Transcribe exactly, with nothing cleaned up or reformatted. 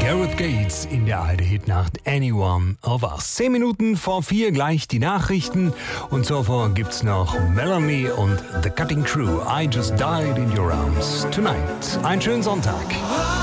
Gareth Gates in der Heide-Hit-Nacht Anyone of Us. Zehn Minuten vor vier gleich die Nachrichten und zuvor gibt's noch Melanie und The Cutting Crew. I Just Died in Your Arms Tonight. Einen schönen Sonntag.